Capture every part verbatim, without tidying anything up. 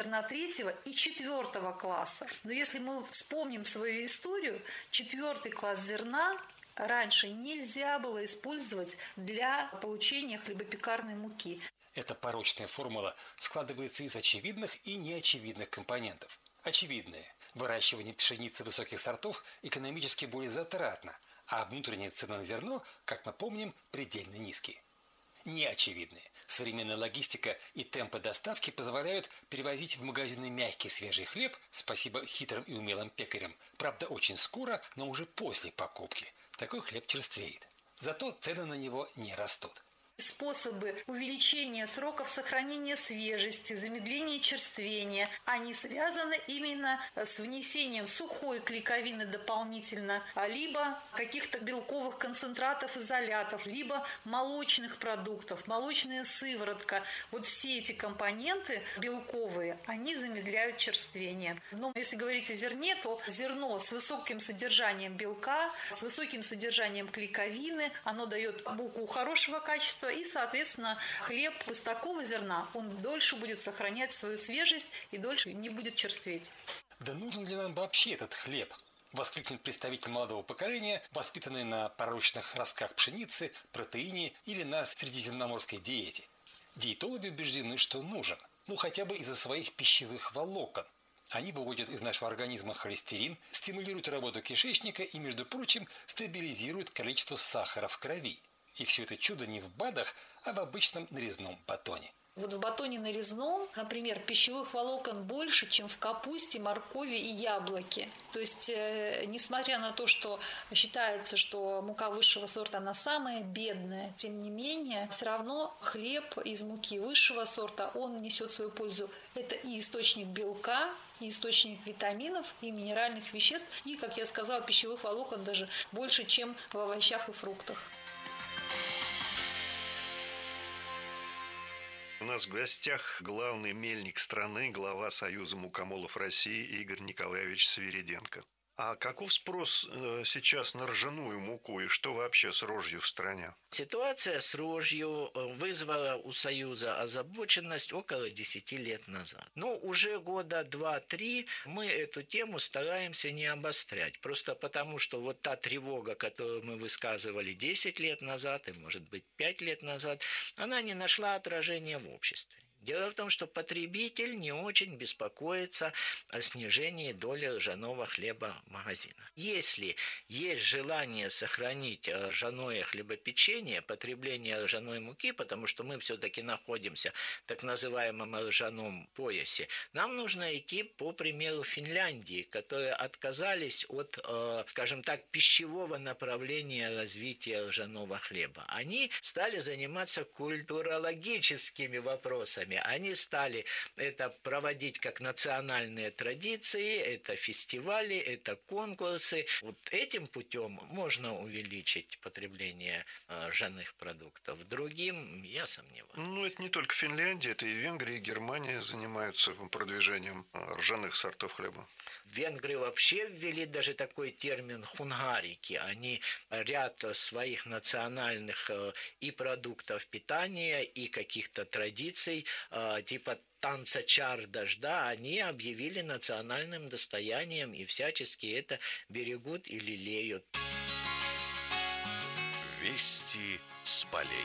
зерна третьего и четвертого класса. Но если мы вспомним свою историю, четвертый класс зерна раньше нельзя было использовать для получения хлебопекарной муки. Эта порочная формула складывается из очевидных и неочевидных компонентов. Очевидные. Выращивание пшеницы высоких сортов экономически более затратно, а внутренняя цена на зерно, как мы помним, предельно низкие. Неочевидные. Современная логистика и темпы доставки позволяют перевозить в магазины мягкий свежий хлеб, спасибо хитрым и умелым пекарям, правда очень скоро, но уже после покупки. Такой хлеб черствеет. Зато цены на него не растут. Способы увеличения сроков сохранения свежести, замедления черствения, они связаны именно с внесением сухой клейковины дополнительно, либо каких-то белковых концентратов, изолятов, либо молочных продуктов, молочная сыворотка. Вот все эти компоненты белковые, они замедляют черствение. Но если говорить о зерне, то зерно с высоким содержанием белка, с высоким содержанием клейковины, оно дает муку хорошего качества, и, соответственно, хлеб из такого зерна, он дольше будет сохранять свою свежесть и дольше не будет черстветь. Да нужен ли нам вообще этот хлеб? Воскликнет представитель молодого поколения, воспитанный на порочных ростках пшеницы, протеине или на средиземноморской диете. Диетологи убеждены, что нужен, ну хотя бы из-за своих пищевых волокон. Они выводят из нашего организма холестерин, стимулируют работу кишечника и, между прочим, стабилизируют количество сахара в крови. И все это чудо не в БАДах, а в обычном нарезном батоне. Вот в батоне нарезном, например, пищевых волокон больше, чем в капусте, моркови и яблоке. То есть, э, несмотря на то, что считается, что мука высшего сорта, она самая бедная, тем не менее, все равно хлеб из муки высшего сорта, он несет свою пользу. Это и источник белка, и источник витаминов, и минеральных веществ, и, как я сказала, пищевых волокон даже больше, чем в овощах и фруктах. У нас в гостях главный мельник страны, глава Союза мукомолов России Игорь Николаевич Свириденко. А каков спрос сейчас на ржаную муку и что вообще с рожью в стране? Ситуация с рожью вызвала у Союза озабоченность около десяти лет назад. Но уже года два-три мы эту тему стараемся не обострять. Просто потому, что вот та тревога, которую мы высказывали десять лет назад и, может быть, пять лет назад, она не нашла отражения в обществе. Дело в том, что потребитель не очень беспокоится о снижении доли ржаного хлеба в магазинах. Если есть желание сохранить ржаное хлебопечение, потребление ржаной муки, потому что мы все-таки находимся в так называемом ржаном поясе, нам нужно идти по примеру Финляндии, которые отказались от, скажем так, пищевого направления развития ржаного хлеба. Они стали заниматься культурологическими вопросами. Они стали это проводить как национальные традиции, это фестивали, это конкурсы. Вот этим путем можно увеличить потребление ржаных продуктов. Другим я сомневаюсь. Ну, это не только Финляндия, это и Венгрия, и Германия занимаются продвижением ржаных сортов хлеба. В Венгрии вообще ввели даже такой термин хунгарики. Они ряд своих национальных и продуктов питания, и каких-то традиций, типа танца чар дождя, они объявили национальным достоянием и всячески это берегут и лелеют. Вести с полей.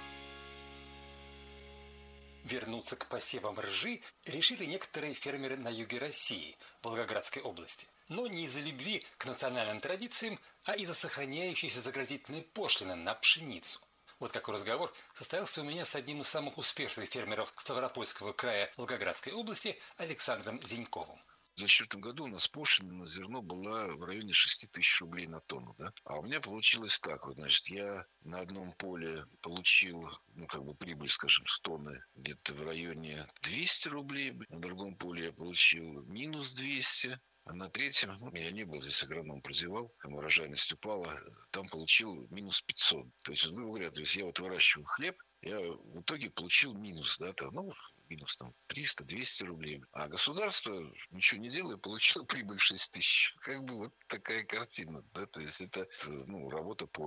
Вернуться к посевам ржи решили некоторые фермеры на юге России, Волгоградской области. Но не из-за любви к национальным традициям, а из-за сохраняющейся заградительной пошлины на пшеницу. Вот какой разговор состоялся у меня с одним из самых успешных фермеров Ставропольского края Волгоградской области Александром Зиньковым. В две тысячи четвёртом году у нас пошлина на зерно была в районе шесть тысяч рублей на тонну, да? А у меня получилось так, вот, значит, я на одном поле получил, ну, как бы прибыль, скажем, с тонны где-то в районе двести рублей, на другом поле я получил минус двести, а на третьем, ну, я не был здесь, агроном прозевал, там урожайность упала, там получил минус пятьсот. То есть, грубо говоря, то есть я вот выращивал хлеб, я в итоге получил минус, да, там, ну, минус там триста-двести рублей. А государство, ничего не делая, получило прибыль в шесть тысяч. Как бы вот такая картина, да, то есть это, ну, работа пошлин.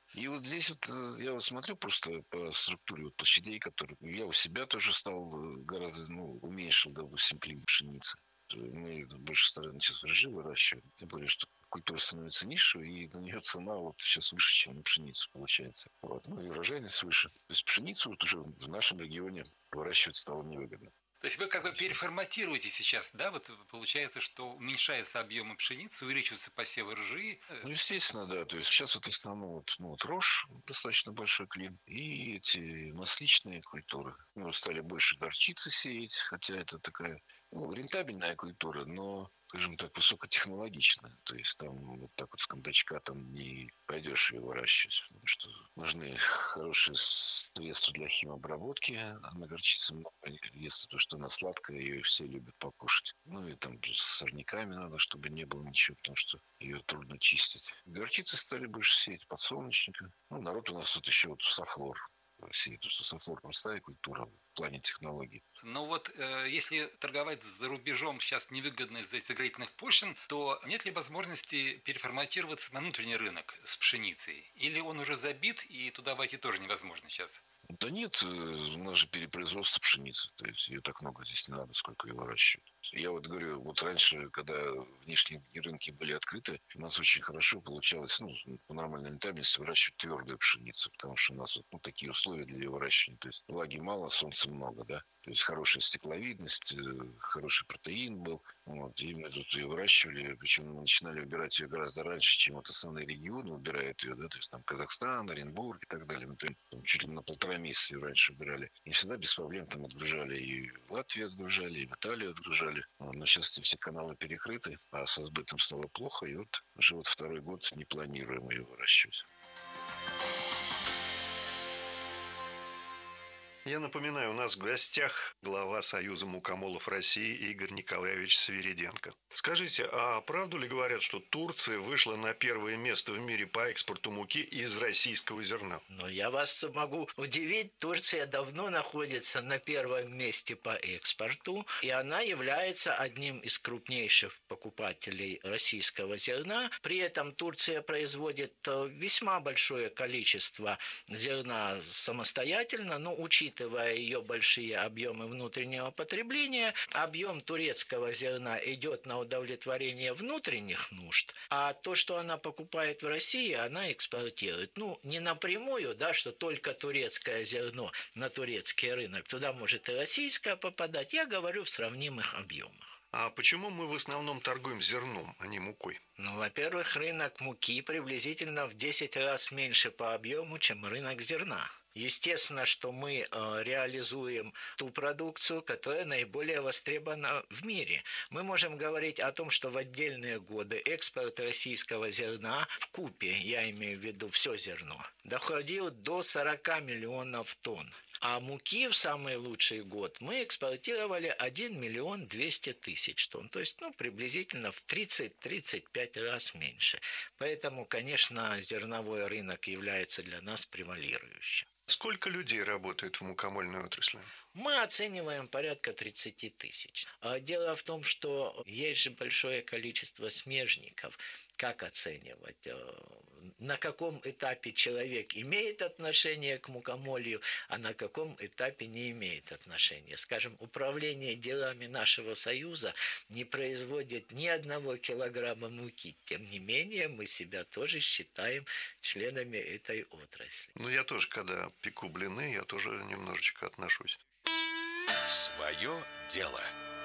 И вот здесь вот э, я вот смотрю просто по структуре вот площадей, которые я у себя тоже стал э, гораздо, ну, уменьшил, допустим, клин пшеницы. Мы больше стараемся сейчас ржи выращивать, тем более, что культура становится ниже, и на нее цена вот сейчас выше, чем на пшеницу получается. Вот. Ну и урожайность выше. То есть пшеницу вот уже в нашем регионе выращивать стало невыгодно. То есть вы как бы переформатируете сейчас, да? Вот получается, что уменьшается объемы пшеницы, увеличиваются посевы ржи. Ну, естественно, да. То есть сейчас вот в основном вот, ну, вот рожь, достаточно большой клин, и эти масличные культуры. Мы стали больше горчицы сеять, хотя это такая, ну, рентабельная культура, но, скажем так, высокотехнологичная. То есть там вот так вот с кондачка там не пойдешь ее выращивать, потому что нужны хорошие средства для химобработки. А на горчице много ест, потому что она сладкая, ее все любят покушать. Ну и там с сорняками надо, чтобы не было ничего, потому что ее трудно чистить. Горчицы стали больше сеять, подсолнечника. Ну, народ у нас тут еще вот софлор сеет, потому что софлор простая культура в плане технологий. Но вот э, если торговать за рубежом сейчас невыгодно из-за заградительных пошлин, то нет ли возможности переформатироваться на внутренний рынок с пшеницей? Или он уже забит, и туда войти тоже невозможно сейчас? Да нет, у нас же перепроизводство пшеницы. То есть ее так много здесь не надо, сколько ее выращивать. Я вот говорю, вот раньше, когда внешние рынки были открыты, у нас очень хорошо получалось, ну, по нормальной рентабельности выращивать твердую пшеницу, потому что у нас вот, ну, такие условия для ее выращивания. То есть влаги мало, солнца много, да. То есть хорошая стекловидность, хороший протеин был. Вот, и мы тут ее выращивали, причем мы начинали убирать ее гораздо раньше, чем вот основные регионы убирают ее, да, то есть там Казахстан, Оренбург и так далее. Мы там, чуть ли на полтора месяца ее раньше убирали. И всегда без проблем там отгружали, и в Латвию отгружали, и в Италию отгружали. Вот, но сейчас эти все каналы перекрыты, а со сбытом стало плохо, и вот уже вот второй год не планируем ее выращивать. Я напоминаю, у нас в гостях глава Союза мукомолов России Игорь Николаевич Свириденко. Скажите, а правду ли говорят, что Турция вышла на первое место в мире по экспорту муки из российского зерна? Но я вас могу удивить, Турция давно находится на первом месте по экспорту, и она является одним из крупнейших покупателей российского зерна. При этом Турция производит весьма большое количество зерна самостоятельно, но учитывая Учитывая ее большие объемы внутреннего потребления, объем турецкого зерна идет на удовлетворение внутренних нужд, а то, что она покупает в России, она экспортирует. Ну, не напрямую, да, что только турецкое зерно на турецкий рынок, туда может и российское попадать, я говорю в сравнимых объемах. А почему мы в основном торгуем зерном, а не мукой? Ну, во-первых, рынок муки приблизительно в десять раз меньше по объему, чем рынок зерна. Естественно, что мы э, реализуем ту продукцию, которая наиболее востребована в мире. Мы можем говорить о том, что в отдельные годы экспорт российского зерна вкупе, я имею в виду все зерно, доходил до сорок миллионов тонн. А муки в самый лучший год мы экспортировали один миллион двести тысяч тонн. То есть, ну, приблизительно в тридцать-тридцать пять раз меньше. Поэтому, конечно, зерновой рынок является для нас превалирующим. Сколько людей работает в мукомольной отрасли? Мы оцениваем порядка тридцать тысяч. Дело в том, что есть же большое количество смежников. Как оценивать? На каком этапе человек имеет отношение к мукомолью, а на каком этапе не имеет отношения. Скажем, управление делами нашего союза не производит ни одного килограмма муки. Тем не менее, мы себя тоже считаем членами этой отрасли. Ну, я тоже, когда пеку блины, я тоже немножечко отношусь. Свое дело.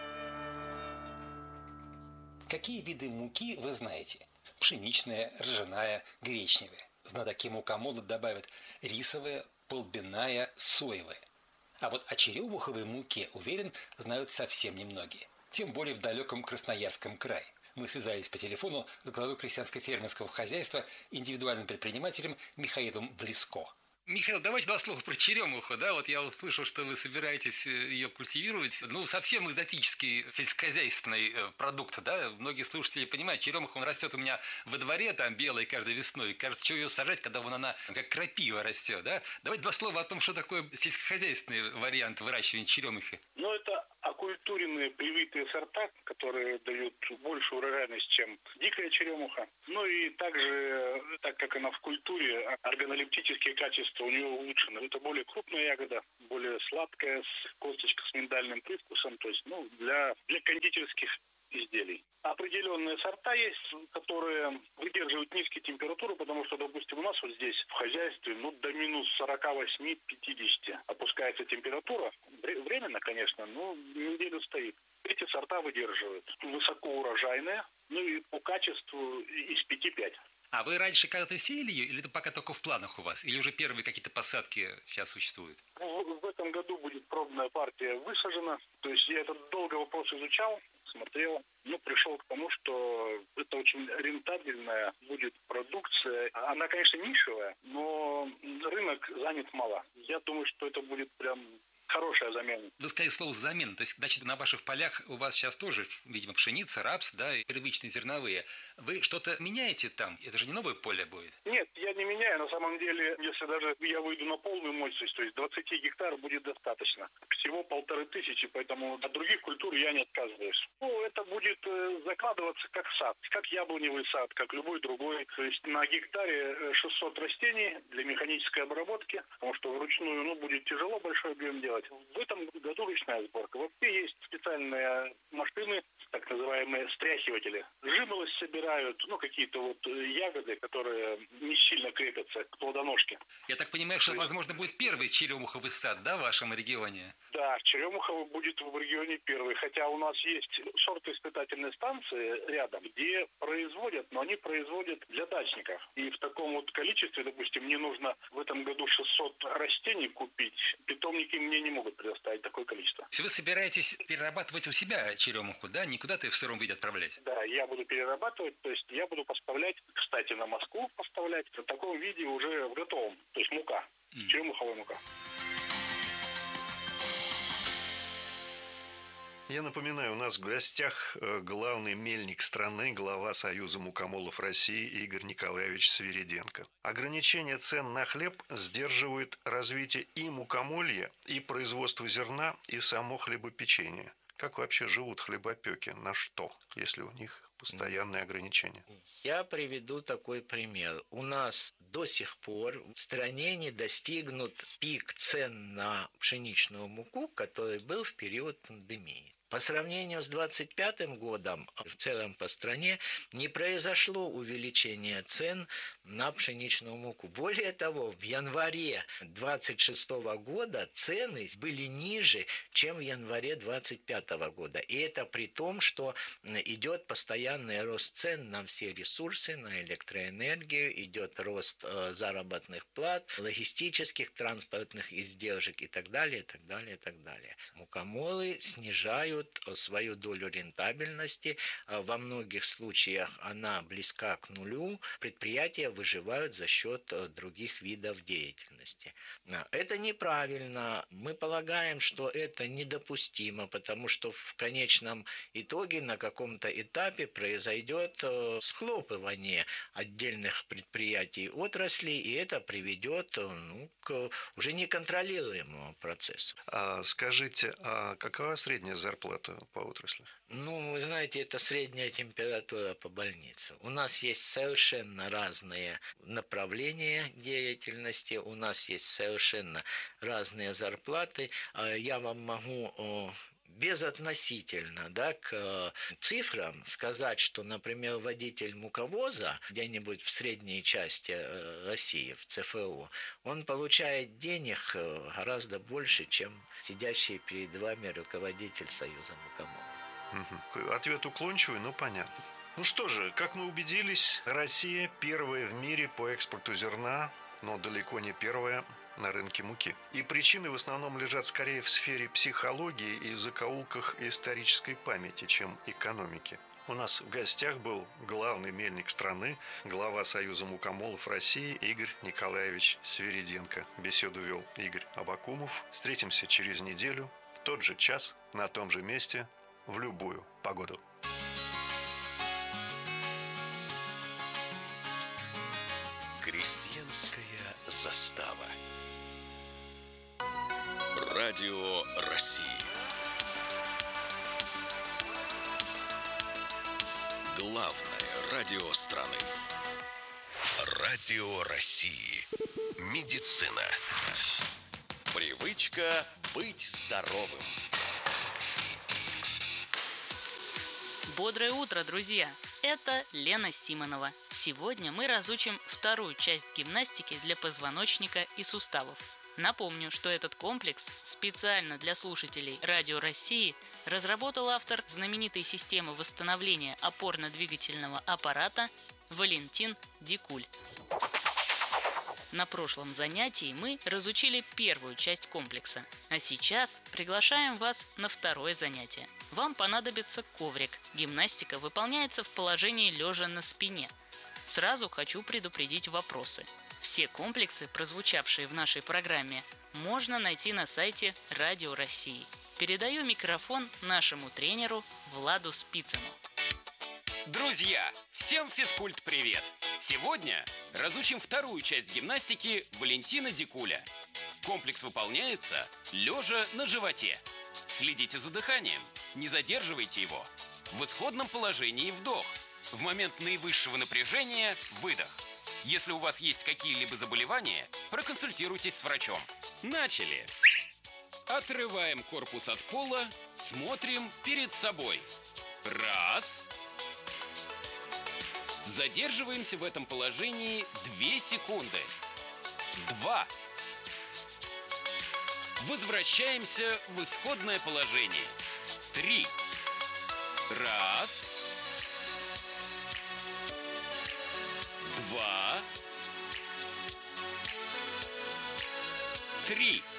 Какие виды муки вы знаете? Пшеничная, ржаная, гречневая. Знатоки мукомола добавят рисовая, полбяная, соевая. А вот о черемуховой муке, уверен, знают совсем немногие. Тем более в далеком Красноярском крае. Мы связались по телефону с главой крестьянско-фермерского хозяйства, индивидуальным предпринимателем Михаилом Близко. Михаил, давайте два слова про черемуху, да, вот я услышал, что вы собираетесь ее культивировать, ну, совсем экзотический сельскохозяйственный продукт, да, многие слушатели понимают, черемуха, он растет у меня во дворе, там, белой каждой весной, кажется, что ее сажать, когда вон она как крапива растет, да, давайте два слова о том, что такое сельскохозяйственный вариант выращивания черемухи. Ну, это окультуренные привитые сорта, которые дают большую урожайность, чем дикая черемуха. Ну и также, так как она в культуре, органолептические качества у нее улучшены. Это более крупная ягода, более сладкая, с косточкой с миндальным привкусом, то есть ну, для, для кондитерских изделий. Определенные сорта есть, которые выдерживают низкие температуры, потому что, допустим, у нас вот здесь в хозяйстве ну, до минус сорок восемь - пятьдесят опускается температура. Временно, конечно, но неделю стоит. Эти сорта выдерживают. Высокоурожайные, ну и по качеству из пяти пять. А вы раньше когда-то сеяли ее, или это пока только в планах у вас? Или уже первые какие-то посадки сейчас существуют? В, в этом году будет пробная партия высажена. То есть я этот долго вопрос изучал, смотрел, ну, пришел к тому, что это очень рентабельная будет продукция. Она, конечно, нишевая, но рынок занят мало. Я думаю, что это будет прям хорошая замена. Вы сказали слово «замена», то есть, значит, на ваших полях у вас сейчас тоже, видимо, пшеница, рапс, да, и привычные зерновые. Вы что-то меняете там? Это же не новое поле будет? Нет, я не меняю. На самом деле, если даже я выйду на полную мощность, то есть двадцать гектар будет достаточно. Всего полторы тысячи, поэтому от других культур я не отказываюсь. Ну, это будет закладываться как сад, как яблоневый сад, как любой другой. То есть на гектаре шестьсот растений для механической обработки, потому что вручную, ну, будет тяжело большой объем делать. В этом году ручная сборка. Вообще есть специальные машины, так называемые стряхиватели. Жимолость собирают, ну, какие-то вот ягоды, которые не сильно крепятся к плодоножке. Я так понимаю, что, возможно, будет первый черемуховый сад, да, в вашем регионе? Да, черемуха будет в регионе первый. Хотя у нас есть сортоиспытательные станции рядом, где производят, но они производят для дачников. И в таком вот количестве, допустим, мне нужно в этом году шестьсот растений купить. Питомники мне не могут предоставить такое количество. Если вы собираетесь перерабатывать у себя черемуху, да, не куда-то в сыром виде отправлять? Да, я буду перерабатывать, то есть я буду поставлять, кстати, на Москву поставлять в таком виде уже в готовом, то есть мука, mm. черемуховая мука. Я напоминаю, у нас в гостях главный мельник страны, глава Союза мукомолов России Игорь Николаевич Свириденко. Ограничение цен на хлеб сдерживает развитие и мукомолья, и производства зерна, и само хлебопечение. Как вообще живут хлебопеки? На что, если у них постоянные ограничения? Я приведу такой пример. У нас до сих пор в стране не достигнут пик цен на пшеничную муку, который был в период пандемии. По сравнению с двадцать пятым годом в целом по стране не произошло увеличение цен на пшеничную муку. Более того, в январе двадцать шестого года цены были ниже, чем в январе двадцать пятого года. И это при том, что идет постоянный рост цен на все ресурсы, на электроэнергию, идет рост э, заработных плат, логистических, транспортных издержек и так далее, и так далее, и так далее. Мукомолы снижают свою долю рентабельности. Во многих случаях она близка к нулю. Предприятия выживают за счет других видов деятельности. Это неправильно. Мы полагаем, что это недопустимо, потому что в конечном итоге на каком-то этапе произойдет схлопывание отдельных предприятий отраслей, и это приведет ну, к уже неконтролируемому процессу. А скажите, а какова средняя зарплата по отрасли? Ну, вы знаете, это средняя температура по больнице. У нас есть совершенно разные направления деятельности, у нас есть совершенно разные зарплаты. Я вам могу безотносительно да, к цифрам сказать, что, например, водитель муковоза где-нибудь в средней части России, в ЦФО, он получает денег гораздо больше, чем сидящий перед вами руководитель Союза мукомолов. Угу. Ответ уклончивый, но понятно. Ну что же, как мы убедились, Россия первая в мире по экспорту зерна, но далеко не первая на рынке муки. И причины в основном лежат скорее в сфере психологии и закоулках исторической памяти, чем экономики. У нас в гостях был главный мельник страны, глава Союза мукомолов России Игорь Николаевич Свириденко. Беседу вел Игорь Абакумов. Встретимся через неделю, в тот же час, на том же месте, в любую погоду. Крестьянская застава. Радио России. Главное радио страны. Радио России. Медицина. Привычка быть здоровым. Бодрое утро, друзья! Это Лена Симонова. Сегодня мы разучим вторую часть гимнастики для позвоночника и суставов. Напомню, что этот комплекс специально для слушателей Радио России разработал автор знаменитой системы восстановления опорно-двигательного аппарата Валентин Дикуль. На прошлом занятии мы разучили первую часть комплекса, а сейчас приглашаем вас на второе занятие. Вам понадобится коврик. Гимнастика выполняется в положении лежа на спине. Сразу хочу предупредить вопросы. Все комплексы, прозвучавшие в нашей программе, можно найти на сайте Радио России. Передаю микрофон нашему тренеру Владу Спицыну. Друзья, всем физкульт-привет! Сегодня разучим вторую часть гимнастики Валентина Дикуля. Комплекс выполняется лежа на животе. Следите за дыханием, не задерживайте его. В исходном положении вдох. В момент наивысшего напряжения выдох. Если у вас есть какие-либо заболевания, проконсультируйтесь с врачом. Начали! Отрываем корпус от пола, смотрим перед собой. Раз. Задерживаемся в этом положении две секунды. Два. Возвращаемся в исходное положение. Три. Раз. Два. Три.